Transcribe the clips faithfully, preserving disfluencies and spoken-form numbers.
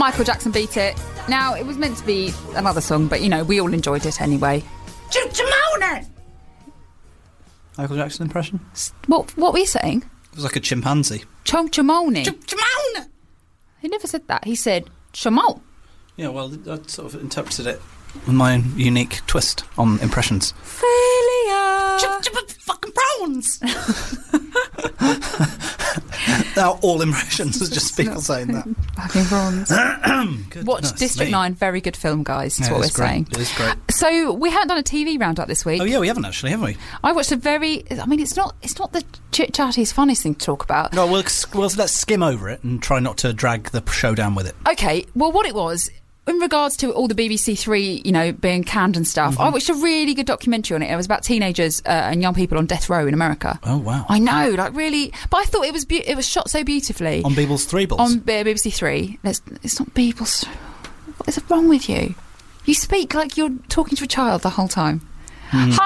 Michael Jackson Beat It. Now, it was meant to be another song, but, you know, we all enjoyed it anyway. Chimone! Michael Jackson impression? What What were you saying? It was like a chimpanzee. Chom Chimone. Chimone! He never said that. He said Chimone. Yeah, well, I sort of interpreted it with my own unique twist on impressions. Failure! Chip, chip, fucking prawns! Now all impressions is just people saying that. Fucking prawns. Watch District me. nine, very good film, guys, is Yeah, what we're it's great. saying. It is great. So, we haven't done a T V roundup this week. Oh yeah, we haven't actually, have we? I watched a very... I mean, it's not it's not the chit-chattiest, funniest thing to talk about. No, we'll, well, let's skim over it and try not to drag the show down with it. Okay, well, what it was... In regards to all the B B C Three, you know, being canned and stuff, mm-hmm. I watched a really good documentary on it. It was about teenagers uh, and young people on death row in America. Oh, wow. I know, like really... But I thought it was be- it was shot so beautifully. On Beebles Three Balls? On B B C Three. It's, it's not Beebles... What is wrong with you? You speak like you're talking to a child the whole time. Mm.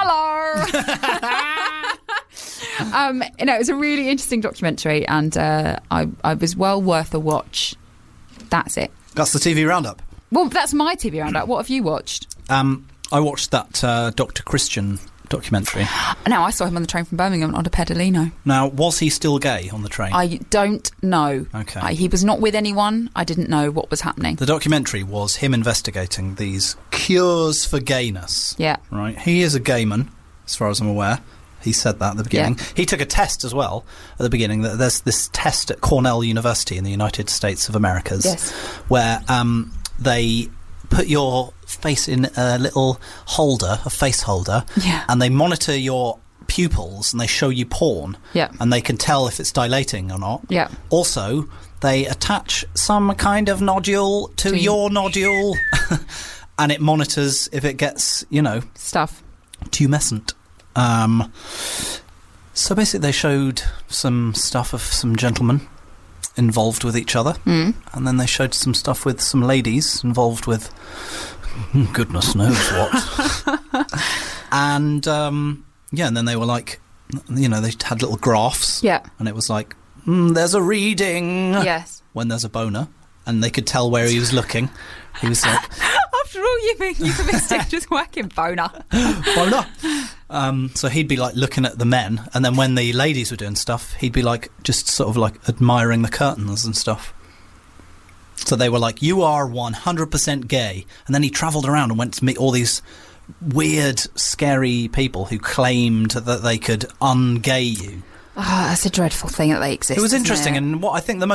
Hello! um, you know, it was a really interesting documentary and uh, I, I was well worth a watch. That's it. That's the T V roundup. Well, that's my T V roundup. What have you watched? Um, I watched that uh, Doctor Christian documentary. Now, I saw him on the train from Birmingham on a pedalino. Now, was he still gay on the train? I don't know. Okay. I, he was not with anyone. I didn't know what was happening. The documentary was him investigating these cures for gayness. Yeah. Right. He is a gay man, as far as I'm aware. He said that at the beginning. Yeah. He took a test as well at the beginning. There's this test at Cornell University in the United States of Americas, yes. where um, they put your face in a little holder, a face holder, yeah. and they monitor your pupils and they show you porn, yeah. and they can tell if it's dilating or not. Yeah. Also, they attach some kind of nodule to Do your you- nodule, and it monitors if it gets, you know... Stuff. Tumescent. Um, so basically they showed some stuff of some gentlemen involved with each other, mm. and then they showed some stuff with some ladies involved with goodness knows what. And um, yeah, and then they were like, you know, they had little graphs, yeah, and it was like, mm, there's a reading, yes, when there's a boner, and they could tell where he was looking. He was like, after all, you've been euphemistic, just whacking boner, boner. Um, so he'd be like looking at the men, and then when the ladies were doing stuff, he'd be like just sort of like admiring the curtains and stuff. So they were like, you are one hundred percent gay. And then he travelled around and went to meet all these weird, scary people who claimed that they could un-gay you. Oh, that's a dreadful thing that they exist. It was isn't interesting, it? and what I think the most